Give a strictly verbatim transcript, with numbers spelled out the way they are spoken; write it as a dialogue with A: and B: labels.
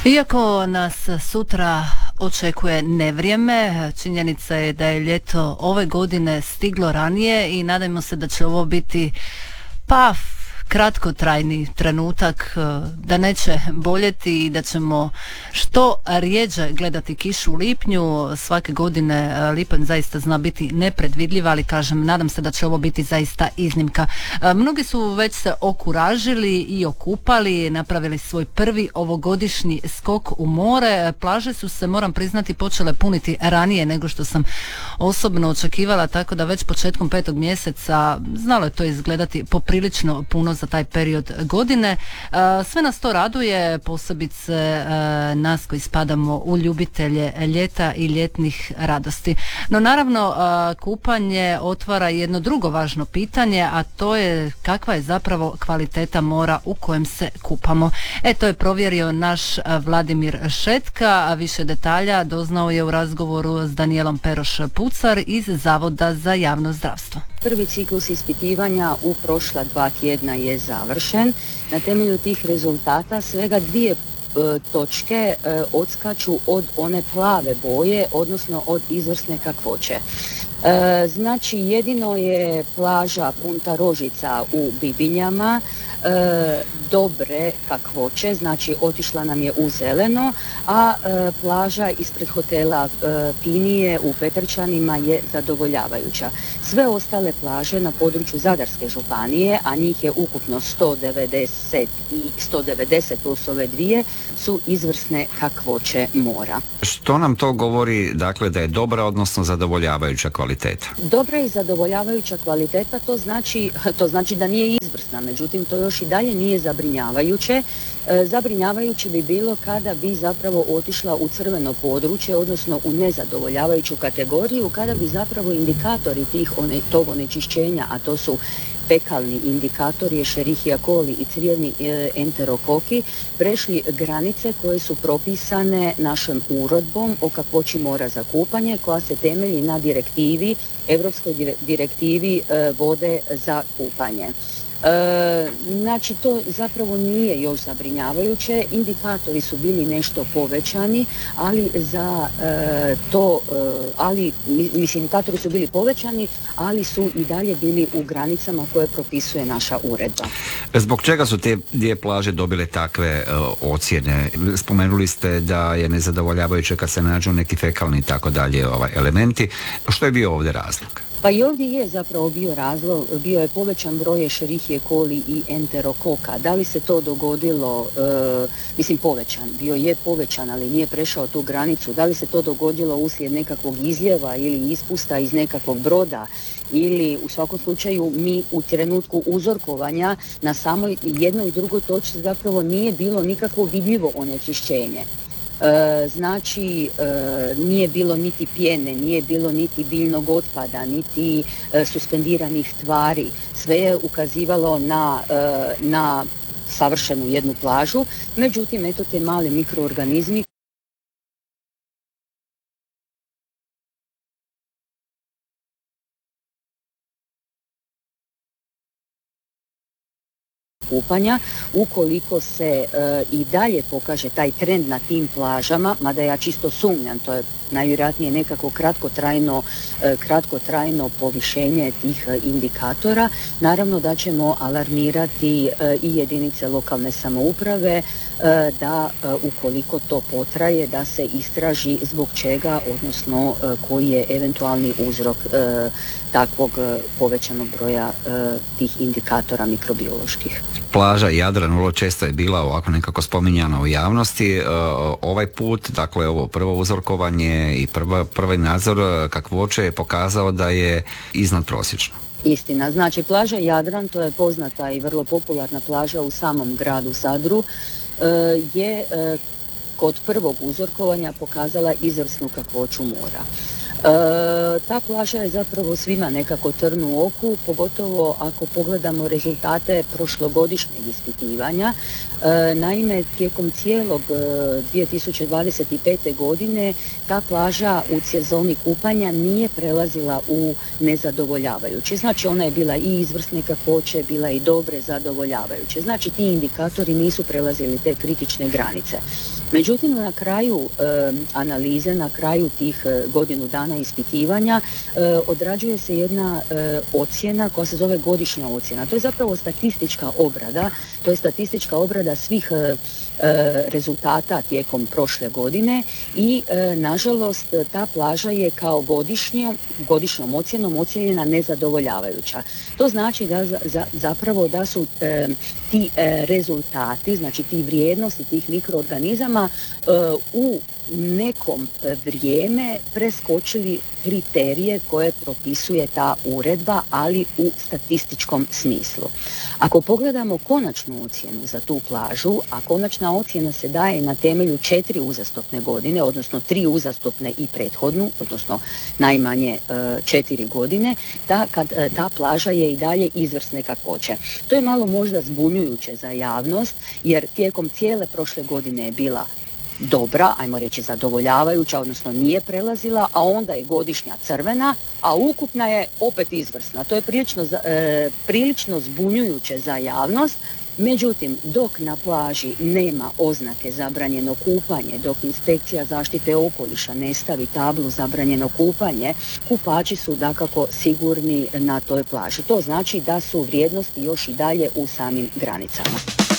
A: Iako nas sutra očekuje nevrijeme, činjenica je da je ljeto ove godine stiglo ranije i nadajmo se da će ovo biti pa kratkotrajni trenutak, da neće boljeti i da ćemo što rjeđe gledati kišu u lipnju. Svake godine lipanj zaista zna biti nepredvidljiv, ali kažem, nadam se da će ovo biti zaista iznimka. Mnogi su već se okuražili i okupali, napravili svoj prvi ovogodišnji skok u more. Plaže su se, moram priznati, počele puniti ranije nego što sam osobno očekivala, tako da već početkom petog mjeseca znalo je to izgledati poprilično puno za taj period godine. Sve nas to raduje, posebice nas koji spadamo u ljubitelje ljeta i ljetnih radosti. No naravno, kupanje otvara jedno drugo važno pitanje, a to je kakva je zapravo kvaliteta mora u kojem se kupamo. E, to je provjerio naš Vladimir Šetka, a više detalja doznao je u razgovoru s Danijelom Peroš-Pucar iz Zavoda za javno zdravstvo.
B: Prvi ciklus ispitivanja u prošla dva tjedna je završen. Na temelju tih rezultata svega dvije e, točke e, odskaču od one plave boje, odnosno od izvrsne kakvoće. E, znači jedino je plaža Punta Rožica u Bibinjama E, dobre kakvoće, znači otišla nam je u zeleno, a e, plaža ispred hotela e, Pinije u Petrčanima je zadovoljavajuća. Sve ostale plaže na području Zadarske županije, a njih je ukupno sto devedeset i sto devedeset plus ove dvije, su izvrsne kakvoće mora.
C: Što nam to govori, dakle, da je dobra, odnosno zadovoljavajuća kvaliteta?
B: Dobra i zadovoljavajuća kvaliteta, to znači, to znači da nije izvrsna, međutim to još i dalje nije zabrinjavajuće. E, zabrinjavajuće bi bilo kada bi zapravo otišla u crveno područje, odnosno u nezadovoljavajuću kategoriju, kada bi zapravo indikatori tih one, tog onečišćenja, a to su fekalni indikatori, Escherichia coli i crijevni e, enterokoki, prešli granice koje su propisane našom uredbom o kakvoći mora za kupanje, koja se temelji na direktivi, Europskoj direktivi e, vode za kupanje. E, znači to zapravo nije još zabrinjavajuće, indikatori su bili nešto povećani, ali za e, to, e, ali mislim indikatori su bili povećani, ali su i dalje bili u granicama koje propisuje naša uredba.
C: Zbog čega su te dvije plaže dobile takve uh, ocjene? Spomenuli ste da je nezadovoljavajuće kad se nađu neki fekalni i tako dalje ovaj, elementi. Što je bio ovdje razlog?
B: Pa i ovdje je zapravo bio razlog, bio je povećan broj Escherichie coli i enterokoka. Da li se to dogodilo, e, mislim povećan, bio je povećan, ali nije prešao tu granicu. Da li se to dogodilo uslijed nekakvog izljeva ili ispusta iz nekakvog broda, ili u svakom slučaju mi u trenutku uzorkovanja na samoj jednoj i drugoj točci zapravo nije bilo nikakvo vidljivo onečišćenje. E, znači e, nije bilo niti pjene, nije bilo niti biljnog otpada, niti e, suspendiranih tvari. Sve je ukazivalo na, e, na savršenu jednu plažu, međutim eto te male mikroorganizmi kupanja, ukoliko se e, i dalje pokaže taj trend na tim plažama, mada ja čisto sumnjam, to je najvjerojatnije nekako kratkotrajno, e, kratkotrajno povišenje tih e, indikatora, naravno da ćemo alarmirati e, i jedinice lokalne samouprave e, da e, ukoliko to potraje, da se istraži zbog čega, odnosno e, koji je eventualni uzrok e, takvog e, povećanog broja e, tih indikatora mikrobioloških.
C: Plaža Jadran vrlo često je bila ovako nekako spominjana u javnosti. E, ovaj put, dakle ovo prvo uzorkovanje i prva, prvi nadzor kakvoće je pokazao da je iznad prosječno.
B: Istina, znači plaža Jadran, to je poznata i vrlo popularna plaža u samom gradu Zadru, e, je e, kod prvog uzorkovanja pokazala izvrsnu kakvoću mora. E, ta plaža je zapravo svima nekako trn u oku, pogotovo ako pogledamo rezultate prošlogodišnjeg ispitivanja. E, naime, tijekom cijelog e, dvije tisuće dvadeset pete. godine ta plaža u sezoni kupanja nije prelazila u nezadovoljavajuće. Znači ona je bila i izvrsne kakvoće, bila i dobre, zadovoljavajuće. Znači ti indikatori nisu prelazili te kritične granice. Međutim, na kraju e, analize, na kraju tih e, godinu dana ispitivanja e, odrađuje se jedna e, ocjena koja se zove godišnja ocjena. To je zapravo statistička obrada, to je statistička obrada svih e, rezultata tijekom prošle godine i e, nažalost ta plaža je kao godišnjom, godišnjom ocjenom ocjenjena nezadovoljavajuća. To znači da za, za, zapravo da su e, ti e, rezultati, znači ti vrijednosti tih mikroorganizama e, u nekom vrijeme preskočili kriterije koje propisuje ta uredba, ali u statističkom smislu. Ako pogledamo konačnu ocjenu za tu plažu, a konačna ocjena se daje na temelju četiri uzastopne godine, odnosno tri uzastopne i prethodnu, odnosno najmanje četiri godine, ta, kad, ta plaža je i dalje izvrsne kakvoće. To je malo možda zbunjujuće za javnost, jer tijekom cijele prošle godine je bila dobra, ajmo reći zadovoljavajuća, odnosno nije prelazila, a onda je godišnja crvena, a ukupna je opet izvrsna. To je prilično, e, prilično zbunjujuće za javnost. Međutim, dok na plaži nema oznake zabranjeno kupanje, dok inspekcija zaštite okoliša ne stavi tablu zabranjeno kupanje, kupači su dakako sigurni na toj plaži. To znači da su vrijednosti još i dalje u samim granicama.